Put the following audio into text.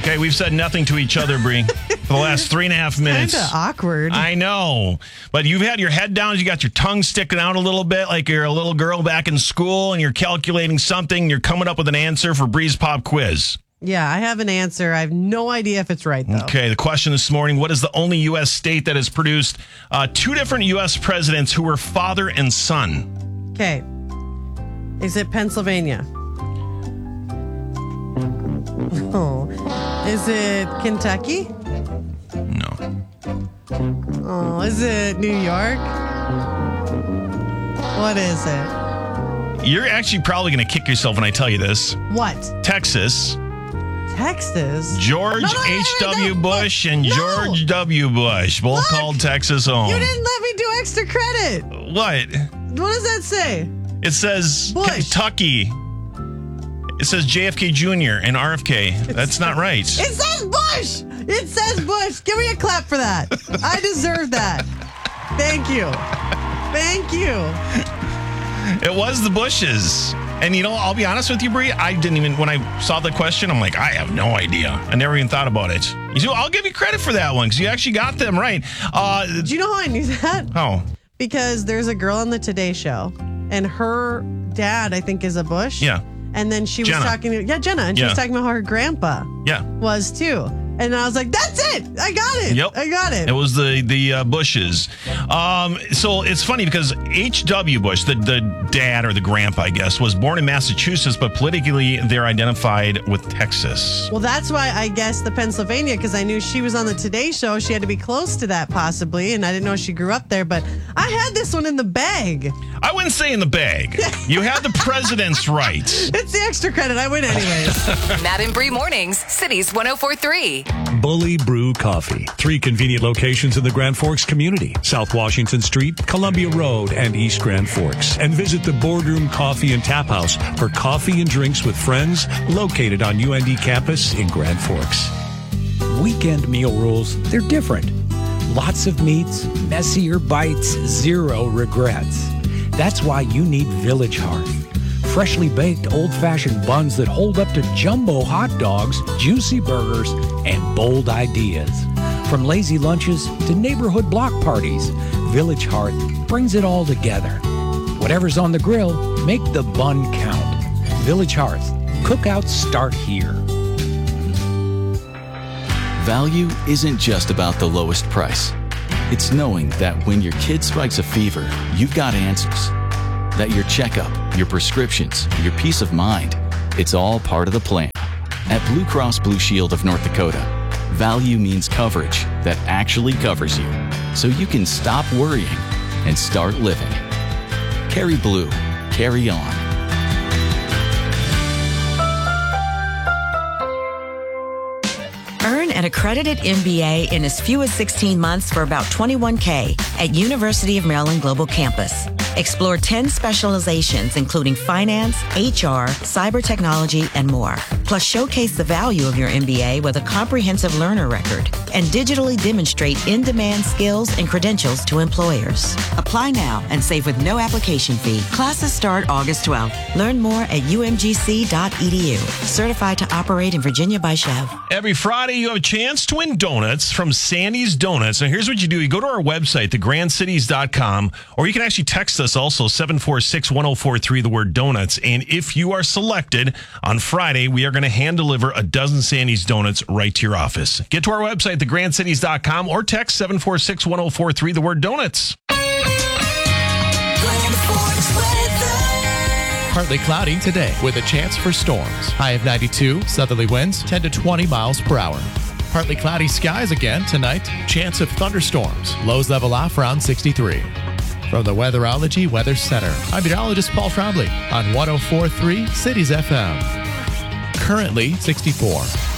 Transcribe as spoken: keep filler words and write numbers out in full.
Okay, we've said nothing to each other, Bree, for the last three and a half minutes. Kind of awkward. I know. But you've had your head down. You got your tongue sticking out a little bit like you're a little girl back in school and you're calculating something. You're coming up with an answer for Bree's Pop Quiz. Yeah, I have an answer. I have no idea if it's right, though. Okay, the question this morning, what is the only U S state that has produced uh, two different U S presidents who were father and son? Okay. Is it Pennsylvania? Oh. Is it Kentucky? No. Oh, is it New York? What is it? You're actually probably going to kick yourself when I tell you this. What? Texas. Texas? George No, no, no, H W. no, no. Bush and No. George W. Bush, both Look. called Texas home. You didn't let me do extra credit. What? What does that say? It says Bush. Kentucky. It says J F K Junior and R F K. That's not right. It says Bush. It says Bush. Give me a clap for that. I deserve that. Thank you. Thank you. It was the Bushes. And, you know, I'll be honest with you, Bree, I didn't even, when I saw the question, I'm like, I have no idea. I never even thought about it. You know, I'll give you credit for that one because you actually got them right. Uh, Do you know how I knew that? oh, Because there's a girl on the Today Show, and her dad, I think, is a Bush. yeah, And then she was Jenna. talking to, yeah, Jenna, and she Yeah. was talking about how her grandpa yeah. was too. And I was like, that's it. I got it. Yep. I got it. It was the the uh, Bushes. Um, so it's funny because H W. Bush, the, the dad or the grandpa, I guess, was born in Massachusetts, but politically they're identified with Texas. Well, that's why I guessed the Pennsylvania, because I knew she was on the Today Show. She had to be close to that possibly, and I didn't know she grew up there. But I had this one in the bag. I wouldn't say in the bag. You had the presidents right. It's the extra credit. I win anyways. Matt and Bree Mornings, Cities one oh four point three. Bully Brew Coffee. Three convenient locations in the Grand Forks community. South Washington Street, Columbia Road, and East Grand Forks. And visit the Boardroom Coffee and Tap House for coffee and drinks with friends located on U N D campus in Grand Forks. Weekend meal rules, they're different. Lots of meats, messier bites, zero regrets. That's why you need Village Hearth. Freshly baked old-fashioned buns that hold up to jumbo hot dogs, juicy burgers, and bold ideas. From lazy lunches to neighborhood block parties, Village Hearth brings it all together. Whatever's on the grill, make the bun count. Village Hearth. Cookouts start here. Value isn't just about the lowest price. It's knowing that when your kid strikes a fever, you've got answers. That your checkup, your prescriptions, your peace of mind, it's all part of the plan. At Blue Cross Blue Shield of North Dakota, value means coverage that actually covers you, so you can stop worrying and start living. Carry Blue. Carry on. Earn an accredited M B A in as few as sixteen months for about twenty-one K at University of Maryland Global Campus. Explore ten specializations, including finance, H R, cyber technology, and more. Plus, showcase the value of your M B A with a comprehensive learner record and digitally demonstrate in-demand skills and credentials to employers. Apply now and save with no application fee. Classes start August twelfth. Learn more at U M G C dot E D U. Certified to operate in Virginia by Chev. Every Friday, you have a chance to win donuts from Sandy's Donuts. Now, here's what you do. You go to our website, the grand cities dot com, or you can actually text us also, seven four six, one oh four three, the word donuts. And if you are selected on Friday, we are going to hand deliver a dozen Sandy's Donuts right to your office. Get to our website, the grand cities dot com, or text seven four six, one oh four three, the word donuts. Partly cloudy today with a chance for storms. High of ninety-two, southerly winds ten to twenty miles per hour. Partly cloudy skies again tonight. Chance of thunderstorms. Lows level off around sixty-three. From the Weatherology Weather Center, I'm meteorologist Paul Trombley on one oh four point three Cities F M. Currently sixty-four.